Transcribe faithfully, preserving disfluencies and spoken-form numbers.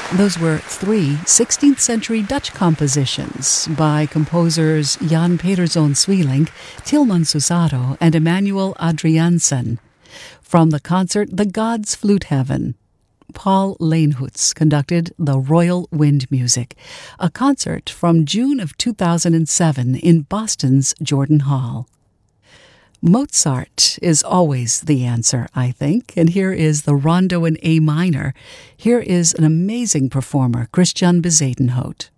Those were three sixteenth century Dutch compositions by composers Jan Pederzoon Sweelinck, Tilman Susado, and Emmanuel Adriaansen. From the concert The Gods Flute Heaven, Paul Leenhoots conducted the Royal Wind Music, a concert from June of two thousand seven in Boston's Jordan Hall. Mozart is always the answer, I think, and here is the Rondo in A minor. Here is an amazing performer, Christian Bezuidenhout.